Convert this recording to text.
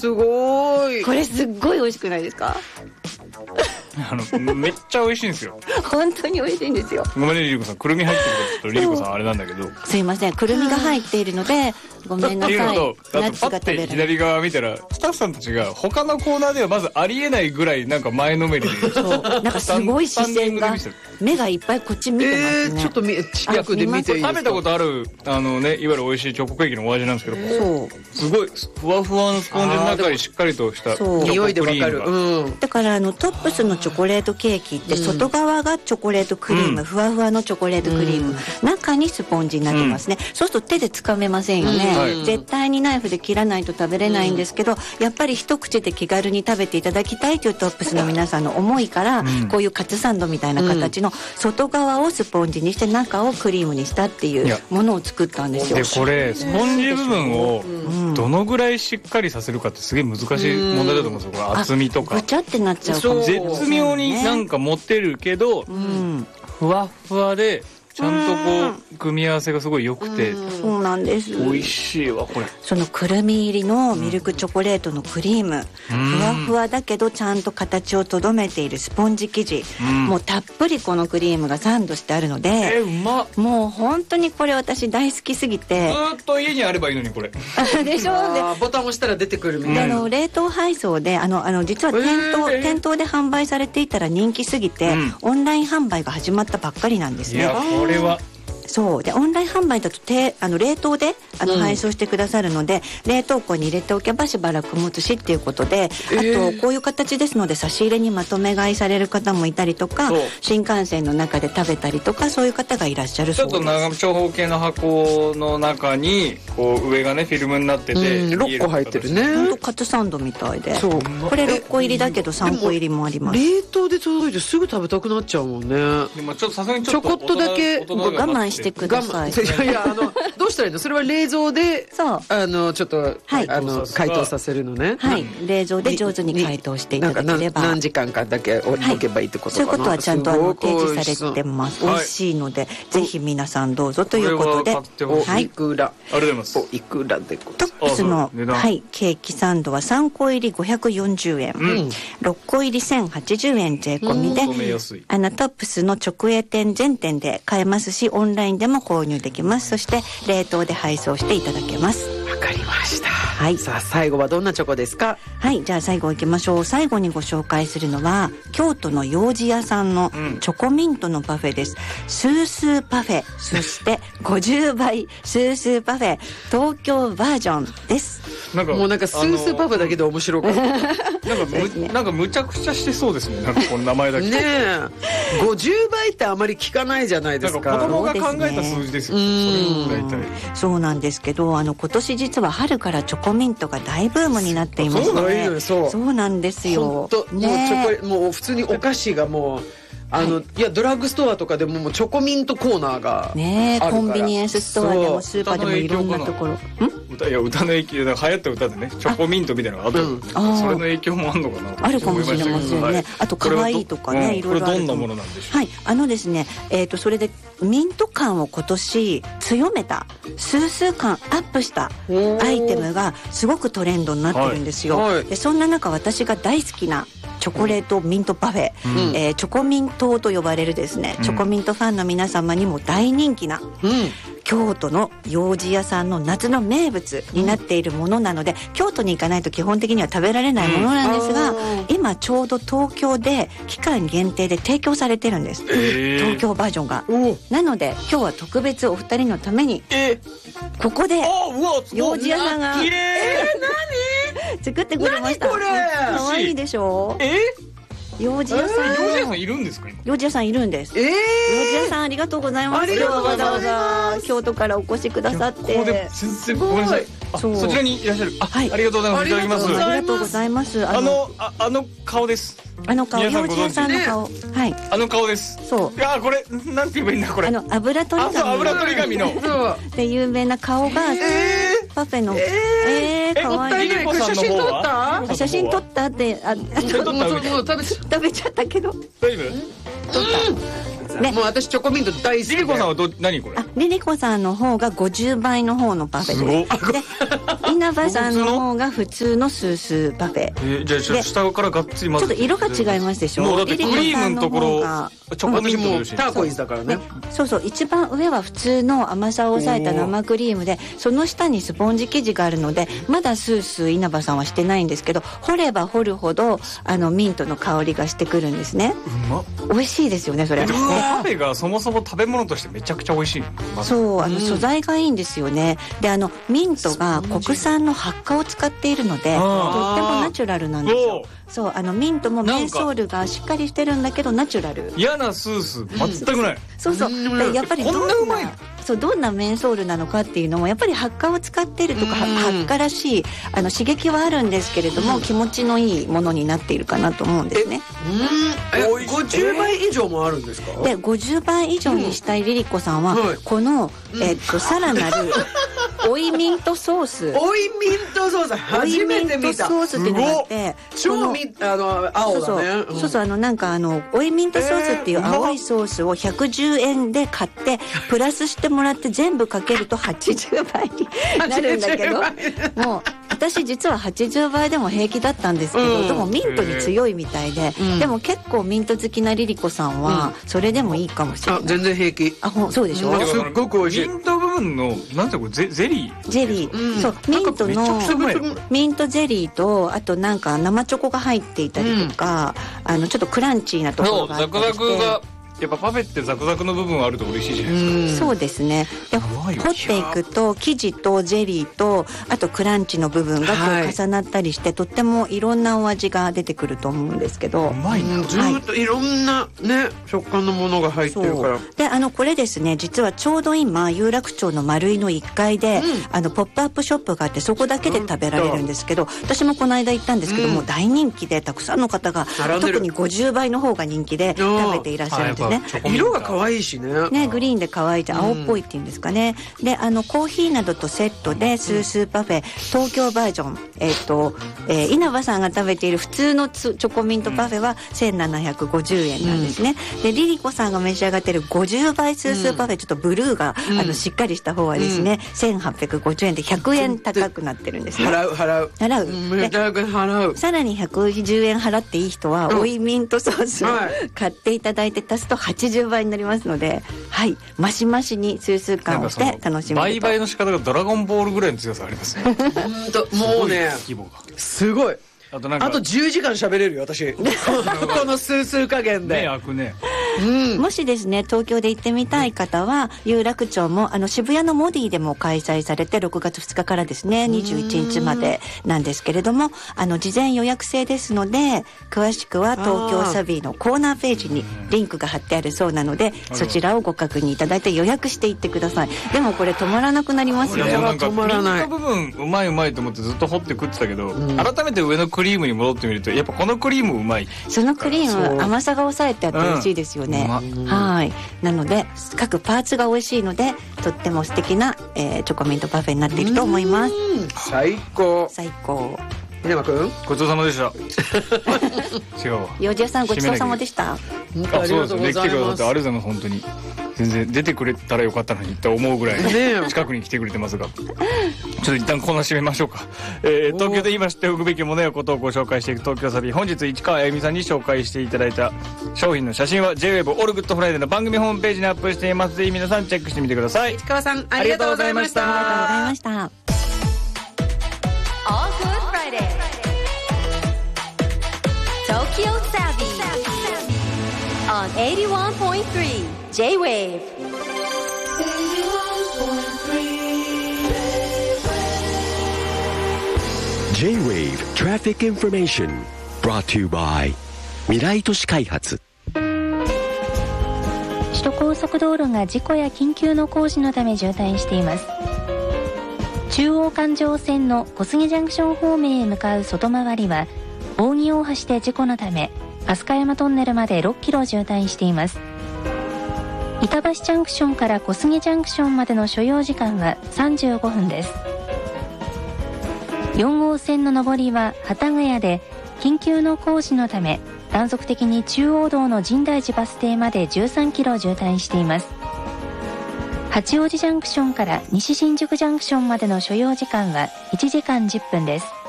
すごい。 これすっごい美味しくないですか？ めっちゃ美味しいんですよ。 本当に美味しいんですよ。 ごめんねリリコさん、くるみ入ってるからちょっとリリコさんあれなんだけど、 すいません、くるみが入っているのでごめんなさい。 あとナッツパッてが食べられる。 左側見たらスタッフさんたちが他のコーナーではまずありえないぐらいなんか前のめりで、 そうなんかすごい視線が、 スタンディングで見せてる目がいっぱいこっち見てますね。 ちょっと近くで見ていいですか？ 食べたことあるいわゆる美味しいチョコケーキのお味なんですけど、 そうすごいふわふわのスポンジの中にしっかりとしたチョコクリームが匂いでわかる。うん。 だからトップスのチョコレートケーキって外側がチョコレートクリーム、ふわふわのチョコレートクリーム、中にスポンジになってますね。そうすると手で掴めませんよね、 はい、 絶対にナイフで切らないと食べれないんですけど、やっぱり一口で気軽に食べていただきたいというトップスの皆さんの思いから、こういうカツサンドみたいな形の外側をスポンジにして中をクリームにしたっていうものを作ったんですよ。 でこれスポンジ部分をどのぐらいしっかりさせるかってすげえ難しい問題だと思うんですよ。これ厚みとかぐちゃってなっちゃうかもしれないですね。 絶妙になんか持ってるけど、ふわふわでちゃんとこう組み合わせがすごい良くて、 そうなんです。 美味しいわこれ。 そのくるみ入りのミルクチョコレートのクリーム、ふわふわだけどちゃんと形をとどめているスポンジ生地、もうたっぷりこのクリームがサンドしてあるので、 うまっ。 もう本当にこれ私大好きすぎて、 ずっと家にあればいいのにこれ。 でしょ。でボタン押したら出てくるみたいな。 冷凍配送で実は店頭で販売されていたら人気すぎて、オンライン販売が始まったばっかりなんですね。 いやこれはそうでオンライン販売だと冷凍で配送してくださるので、冷凍庫に入れておけばしばらく持つしっていうことで、あとこういう形ですので差し入れにまとめ買いされる方もいたりとか、新幹線の中で食べたりとか、そういう方がいらっしゃるそうです。 ちょっと長方形の箱の中にこう上がねフィルムになってて、 6個入ってるね。 ほんとカツサンドみたいで、 そうこれ6個入りだけど3個入りもあります。 冷凍で届いてすぐ食べたくなっちゃうもんね。 でもちょっとさすがにちょっとちょこっとだけ大人が我慢してください。 いやいやどうしたらいいの？それは冷蔵でそうちょっと、 はい解凍させるのね。 はい、冷蔵で上手に解凍していただければ、 何時間かだけ置けばいいってことかな。 そういうことはちゃんと提示されてます。美味しいので、ぜひ皆さんどうぞということで、 いくらありがとうございます。 いくらでトップスの、ケーキサンドは3個入り540円、6個入り1080円税込みで、トップスの直営店全店で買えますし、オンラインでも購入できます。そして冷凍で配送していただけます。 わかりました。 はい。 さあ最後はどんなチョコですか？ はい、じゃあ最後行きましょう。最後にご紹介するのは京都の楊枝屋さんのチョコミントのパフェです。スースーパフェ、そして50倍スースーパフェ東京バージョンです。 もうなんかスースーパフェだけで面白かった。 なんかむちゃくちゃしてそうですね。なんかこの名前だけ。 ねえ。50倍ってあまり聞かないじゃないですか。 なんか子供が考えた数字ですよ。 そうなんですけど、今年実は春からチョコミントが大ブームになっていますね。そうなんですよ。 もう普通にお菓子がもう。いやドラッグストアとかでもチョコミントコーナーがねえ、コンビニエンスストアでもスーパーでもいろんなところ。 歌の影響、流行った歌でね、チョコミントみたいなのがあった。それの影響もあるのかな。 あるかもしれませんね。あと可愛いとかね、いろいろある。 これどんなものなんでしょう。 はい、ですね、それでミント感を今年強めた、スースー感アップしたアイテムがすごくトレンドになってるんですよ。でそんな中、私が大好きなチョコレートミントパフェ、チョコミントと呼ばれるですね、チョコミントファンの皆様にも大人気な、京都の楊枝屋さんの夏の名物になっているものなので、京都に行かないと基本的には食べられないものなんですが、今ちょうど東京で期間限定で提供されてるんです、東京バージョンが。なので今日は特別お二人のためにここで楊枝屋さんが作ってくれました。 何これ、 かわいいでしょ。楊枝屋さん、 楊枝屋さんいるんですか？ 楊枝屋さんいるんです。楊枝屋さんありがとうございます。今日はわざわざ京都からお越しくださって。 ここで全然ごめんなさい。そちらにいらっしゃる。ありがとうございます。いただきます。 ありがとうございます。 あの顔です。 楊枝屋さんの顔。はい。 あの顔です。 そう。 いやこれなんて言えばいいんだこれ。 油取り紙。 油取り紙の。 で有名な顔がパフェの。可愛い。 写真撮った？ 写真撮ったってもう食べちゃったけど。 大丈夫？ 撮った。 つだ。もう私チョコミント大好きで。 リリコさんは何これ？ リリコさんの方が50倍の方のパフェです。で、稲葉さんの方が普通のスースーパフェ。 じゃあ下からがっつり混ぜて。 ちょっと色が違いますでしょ。 もうだってクリームのところチョコミントもターコイズだからね。 そうそう、一番上は普通の甘さを抑えた生クリームで、その下にスポンジ生地があるので、まだスースー稲葉さんはしてないんですけど、掘れば掘るほどミントの香りがしてくるんですね。美味しいですよね、それ。 パフェがそもそも食べ物としてめちゃくちゃ美味しい。 そう、素材がいいんですよね。で、ミントが国産の発火を使っているので、とってもナチュラルなんですよ。そう、ミントもメンソールがしっかりしてるんだけどナチュラル。 嫌なスースー全くない。 そうそう。やっぱりこんなうまいの？ そう、どんなメンソールなのかっていうのもやっぱり発火を使っているとか、発火らしい刺激はあるんですけれども、気持ちのいいものになっているかなと思うんですね。 50倍以上もあるんですか？ で、50倍以上にしたいリリコさんは、このさらなる追いミントソース。 追いミントソース初めて見た。 追いミントソースっていうのがあって、 超青だね。 そうそう、なんか追いミントソースっていう青いソースを110円で買ってプラスしてもらって全部かけると80倍になるんだけど、もう私実は80倍でも平気だったんですけど、でもミントに強いみたいで、でも結構ミント好きなリリコさんはそれでもいいかもしれない。 全然平気。 そうでしょ。 すっごく美味しい。 ミント部分のなんてこれゼリー、そう、ミントのミントゼリーと、あとなんか生チョコが入っていたりとか、ちょっとクランチーなところがあったりして。 ザクザクがやっぱパフェってザクザクの部分あると嬉しいじゃないですか。 そうですね。で、掘っていくと生地とゼリーとあとクランチの部分がこう重なったりして、とってもいろんなお味が出てくると思うんですけど、 うまいな。 ずっといろんなね食感のものが入ってるから。 で、これですね、実はちょうど今有楽町の丸井の1階で、ポップアップショップがあって、そこだけで食べられるんですけど、私もこの間行ったんですけども、大人気でたくさんの方が、特に50倍の方が人気で食べていらっしゃるんですね。 色が可愛いしね。 グリーンで可愛いじゃん、青っぽいっていうんですかね。で、コーヒーなどとセットでスースーパフェ東京バージョン、稲葉さんが食べている普通のチョコミントパフェは1750円なんですね。で、リリコさんが召し上がっている50倍スースーパフェ、ちょっとブルーがしっかりした方はですね、1850円で100円高くなってるんですね。 払う。めちゃくちゃ払う。 さらに110円払っていい人は、追いミントソースを買っていただいて足すと80倍になりますので、はい、マシマシにスースー感をして楽しめると。 売買の仕方がドラゴンボールぐらいの強さありますね。 もうね、すごい。あと10時間喋れるよ私。このスースー加減で。 目開くね。 もしですね、東京で行ってみたい方は、有楽町も渋谷のモディでも開催されて、6月2日からですね、21日までなんですけれども、事前予約制ですので、詳しくは東京サビーのコーナーページにリンクが貼ってあるそうなので、そちらをご確認いただいて予約していってください。でもこれ止まらなくなりますよ。 止まらない。ミント部分うまいうまいと思ってずっと掘って食ってたけど、改めて上のクリームに戻ってみると、やっぱこのクリームうまい。 そのクリーム甘さが抑えてあって美味しいですよね。はい。なので各パーツが美味しいので、とっても素敵な、チョコミントパフェになっていると思います。 最高。稲葉くんごちそうさまでした。違うわ。 ようじ屋さんごちそうさまでした。 そうですね。来てくださってありがとうございます。本当に全然出てくれたらよかったのにって思うぐらい近くに来てくれてますが、ちょっと一旦コーナー締めましょうか。東京で今知っておくべきものやことをご紹介していく東京サビ。本日市川あゆみさんに紹介していただいた商品の写真は JWAVE オールグッドフライデーの番組ホームページにアップしています。ぜひ皆さんチェックしてみてください。 市川さんありがとうございました。 ありがとうございました。 Tokyo Savvy on 81.3 J-Wave. J-Wave Traffic Information brought to you by 未来都市開発。 首都高速道路が事故や緊急の工事のため渋滞しています。中央環状線の小杉ジャンクション方面へ向かう外回りは扇大橋で事故のため飛鳥山トンネルまで6キロ渋滞しています。板橋ジャンクションから小杉ジャンクションまでの所要時間は35分です。4号線の上りは幡ヶ谷で緊急の工事のため断続的に中央道の深大寺バス停まで13キロ渋滞しています。八王子ジャンクションから西新宿ジャンクションまでの所要時間は1時間10分です。